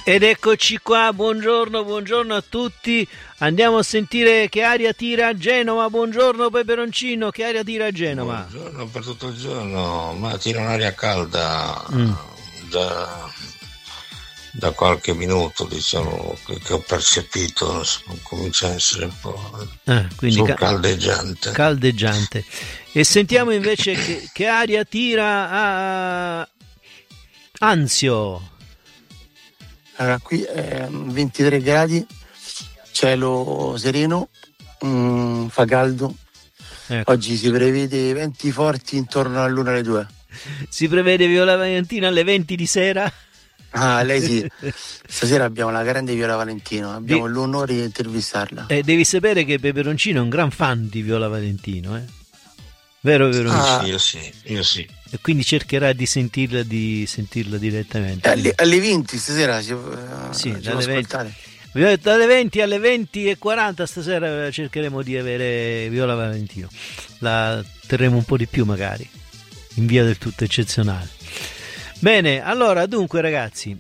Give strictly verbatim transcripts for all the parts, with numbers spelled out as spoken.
Ed eccoci qua, buongiorno, buongiorno a tutti. Andiamo a sentire che aria tira a Genova. Buongiorno Peperoncino, che aria tira a Genova? Buongiorno per tutto il giorno, ma tira un'aria calda mm. da, da qualche minuto, diciamo, che, che ho percepito, insomma, comincia a essere un po' ah, quindi ca- caldeggiante. Caldeggiante. E sentiamo invece che, che aria tira a Anzio. Allora, qui è ventitré gradi, cielo sereno, mm, fa caldo. Ecco. Oggi si prevede venti forti intorno all'una alle due. Si prevede Viola Valentina alle venti di sera? Ah, lei sì. Stasera abbiamo la grande Viola Valentino, abbiamo De- l'onore di intervistarla. E devi sapere che Peperoncino è un gran fan di Viola Valentino, eh? Vero, vero? Ah, io sì, io sì. E quindi cercherà di sentirla, di sentirla direttamente. Alle, alle venti stasera ci, uh, sì, ci dalle venti, ascoltare. dalle venti alle venti e quaranta stasera cercheremo di avere Viola Valentino. La terremo un po' di più magari, in via del tutto eccezionale. Bene, allora dunque ragazzi,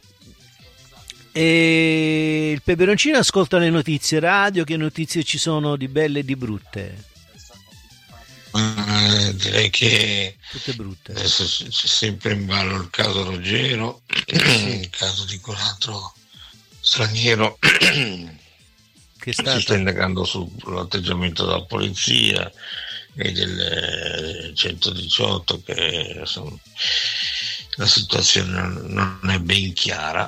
e il Peperoncino ascolta le notizie radio. Che notizie ci sono di belle e di brutte? Uh, direi che tutte brutte. Adesso c'è sempre in ballo il caso Ruggero, sì. Il caso di quell'altro straniero che si sta indagando sull'atteggiamento della polizia e del centodiciotto, che insomma, la situazione non è ben chiara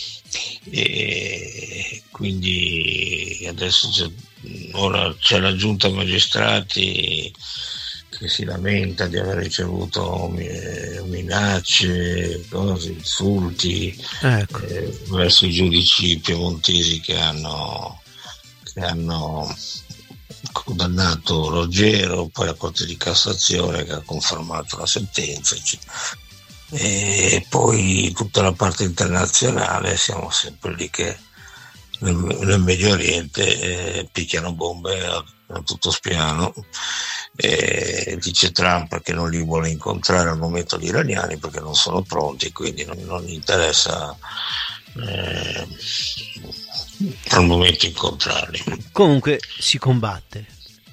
e quindi adesso c'è, ora c'è la giunta magistrati che si lamenta di aver ricevuto minacce, cose, insulti ecco. eh, verso i giudici piemontesi che hanno, che hanno condannato Ruggero, poi la Corte di Cassazione che ha confermato la sentenza, eccetera. E poi tutta la parte internazionale, siamo sempre lì che nel, nel Medio Oriente eh, picchiano bombe a, a tutto spiano. E dice Trump che non li vuole incontrare al momento gli iraniani perché non sono pronti, quindi non, non gli interessa eh, al momento incontrarli. Comunque si combatte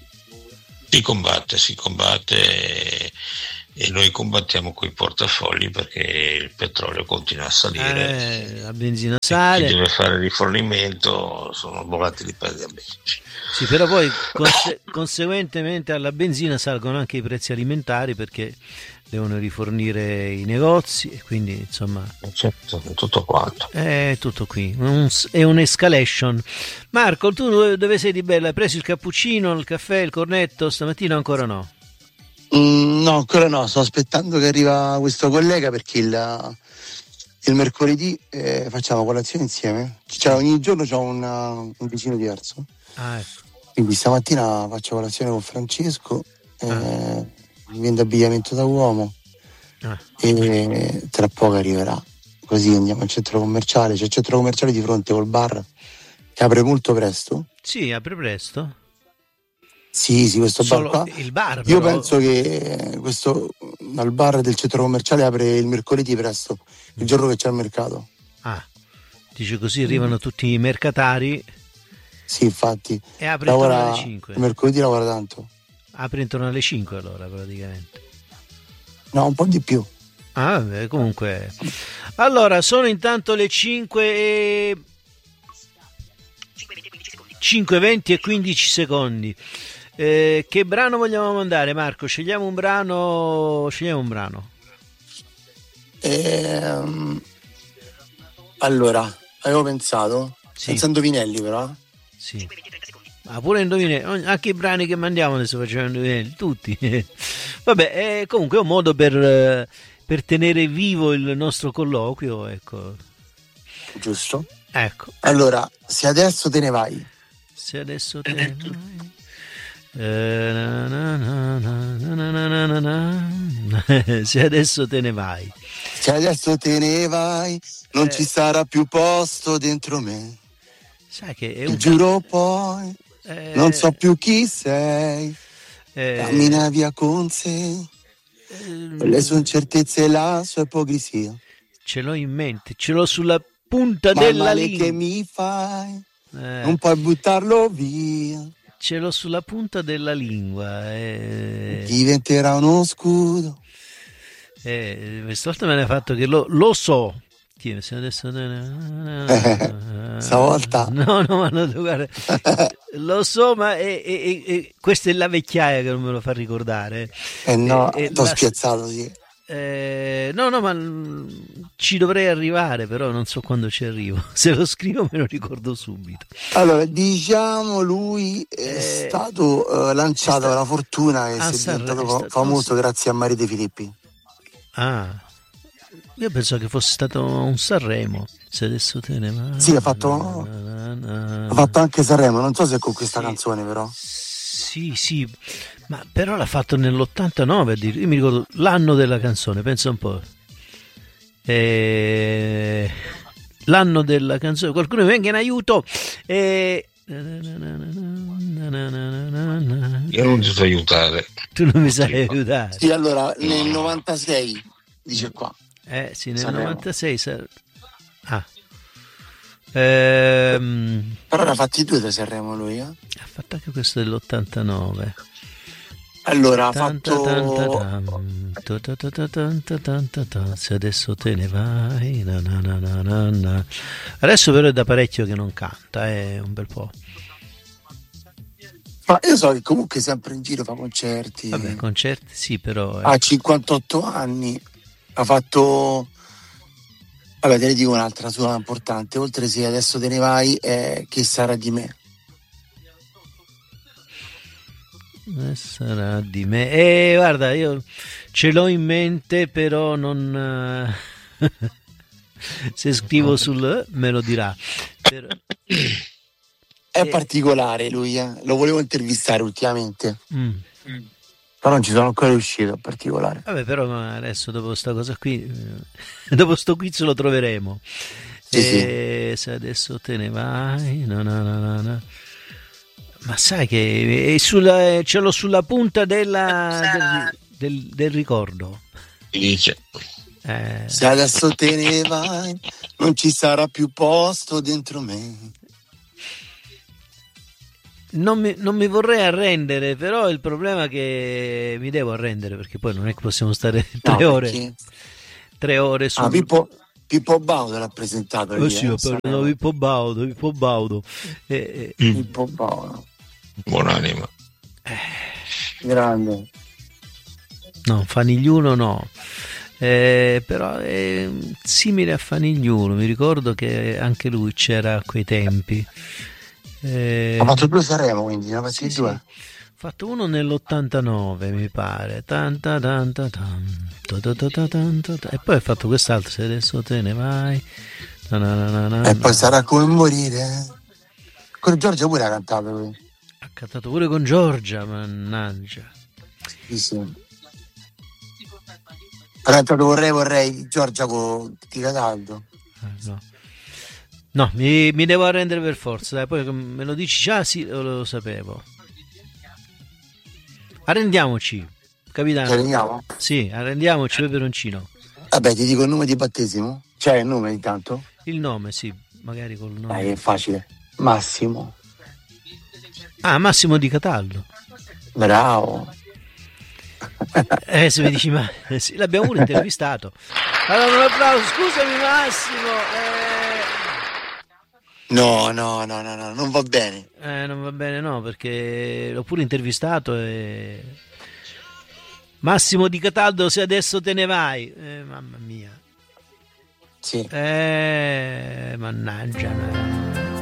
si combatte si combatte e, e noi combattiamo coi portafogli perché il petrolio continua a salire, eh, la benzina sale, chi deve fare rifornimento sono volatili per diabetici. Sì, però poi conse- conseguentemente alla benzina salgono anche i prezzi alimentari perché devono rifornire i negozi e quindi insomma certo, tutto quanto è tutto qui, un, è un'escalation. Marco, tu dove sei di bella? Hai preso il cappuccino, il caffè, il cornetto stamattina? Ancora no? Mm, no, ancora no, sto aspettando che arriva questo collega perché il, il mercoledì eh, facciamo colazione insieme, cioè ogni giorno c'ho una, un vicino diverso. Ah, ecco. Quindi stamattina faccio colazione con Francesco, eh, ah. mi vende abbigliamento da uomo ah. e tra poco arriverà. Così andiamo al centro commerciale, c'è il centro commerciale di fronte col bar che apre molto presto. Sì, apre presto. Sì, sì, questo Solo bar qua. Il bar, Io però... penso che questo al bar del centro commerciale apre il mercoledì presto, il giorno che c'è il mercato. Ah, dice così arrivano mm. tutti i mercatari. Sì, infatti. E apre lavora, intorno alle cinque. Il mercoledì lavora tanto. Apre intorno alle cinque allora praticamente. No, un po' di più. Ah, beh, comunque. Allora, sono intanto le cinque e cinque venti e quindici secondi. Eh, che brano vogliamo mandare, Marco? Scegliamo un brano. Scegliamo un brano. Ehm, allora, avevo pensato, sì. senza indovinelli però. Sì. Ah, pure indovinelli, anche i brani che mandiamo adesso facciamo indovinelli, tutti. Vabbè, è comunque un modo per, per tenere vivo il nostro colloquio, ecco. Giusto? Ecco. Allora, se adesso te ne vai. Se adesso te ne vai. Eh, na, na, na, na, na, na, na. Se adesso te ne vai. Se adesso te ne vai, non eh. ci sarà più posto dentro me. Sai che è un... Giuro poi, eh... non so più chi sei. Eh... Cammina via con sé. Eh... Le sue incertezze e la sua ipocrisia. Ce l'ho in mente, ce l'ho sulla punta Ma della male lingua. che mi fai, Eh, non puoi buttarlo via. ce l'ho sulla punta della lingua. Eh, Diventerà uno scudo. eh, questa volta me ne hai fatto che lo, lo so. Tieni, se adesso... Stavolta. No, no, ma non, guarda, lo so, ma è, è, è, è- questa è la vecchiaia che non me lo fa ricordare. Eh no, Eh, eh, t'ho la- spiazzato, sì. Eh, no, no, ma mm, ci dovrei arrivare, però non so quando ci arrivo. Se lo scrivo me lo ricordo subito. Allora, diciamo, lui è Eh, stato eh, lanciato è sta- alla fortuna e a si è Sanre- diventato è fa- sta- famoso non so- grazie a Maria De Filippi. Ah, io penso che fosse stato un Sanremo. Se adesso te ne vai. Sì, ha fatto- Na, na, na. Ha fatto anche Sanremo, non so se con questa Sì. canzone però. Sì, sì, ma però l'ha fatto nell'ottantanove, addirittura. Io mi ricordo l'anno della canzone, pensa un po'. Eh, L'anno della canzone, qualcuno mi venga in aiuto. Eh, Io non ti so aiutare. Tu non mi sai aiutare. Sì, allora, nel novantasei, dice qua. Eh sì, nel Sanremo. novantasei. sa- Ah. Ehm, Però ne ha fatti due da Sanremo lui, eh? ha fatto anche questo dell'ottantanove. Allora, ha Tanta, fatto... tanta, tan, ta, ta, ta, tanta, tanta, ta. Se adesso te ne vai, na, na, na, na, na, na. Adesso però è da parecchio che non canta, è un bel po'. Ma io so che comunque sempre in giro fa concerti. Vabbè, concerti sì, però eh. Ha cinquantotto anni, ha fatto... Vabbè, te ne dico un'altra sua importante, oltre se adesso te ne vai, è Che sarà di me. Eh, sarà di me. E guarda, io ce l'ho in mente, però non eh, se scrivo sul me lo dirà. Però- È Eh. particolare lui, eh? Lo volevo intervistare ultimamente, Mm. però non ci sono ancora riuscito, è particolare. Vabbè, però ma adesso dopo sta cosa qui, eh, dopo sto quiz lo troveremo. Sì, E se adesso te ne vai, no, no, no, no, no. Ma sai che è sulla, ce l'ho sulla punta della, del, del- del ricordo. Mi dice, Eh, Se adesso te ne vai, non ci sarà più posto dentro me. non, mi, non mi vorrei arrendere, però il problema è che mi devo arrendere perché poi non è che possiamo stare tre No, ore, perché- tre ore su. Ah, Pippo, Pippo Baudo l'ha presentato lì, Oh sì, eh, ho parlato di Pippo Baudo, Pippo Baudo. Eh, eh, Pippo Baudo, buonanima. grande. No, Fanigliuno no. Eh, però è simile a Fanigliuno, mi ricordo che anche lui c'era a quei tempi. Eh, Ha fatto due Sanremo, quindi ne ha fatti sì, sì. due. Ho fatto uno nell'ottantanove, mi pare. Tanta, tanta, tan, ta, ta, ta, ta, tanta, ta. E poi ho fatto quest'altro, se adesso te ne vai. Na, na, na, na, na, E na. poi sarà come morire. eh. Con Giorgio pure ha cantato lui. Ha cantato pure con Giorgia, mannaggia. Sì, sì. Ha cantato Vorrei vorrei di Giorgia con Di Cataldo. Eh, no. No, mi, mi devo arrendere per forza, dai, poi me lo dici già, sì, lo, lo sapevo. Arrendiamoci, Ci capitano. arrendiamo? Sì, arrendiamoci, peperoncino. Vabbè, ti dico il nome di battesimo. C'è il nome intanto? Il nome, sì, magari col nome. Dai, è facile. Massimo. Ah, Massimo Di Cataldo. Bravo. Eh, se mi dici, ma eh, sì, l'abbiamo pure intervistato. Allora, un applauso, scusami Massimo. No, no, no, no, no, non va bene. Eh, eh, non va bene, no, perché l'ho pure intervistato e... Massimo Di Cataldo, se adesso te ne vai. Eh, mamma mia. Sì. Eh, mannaggia.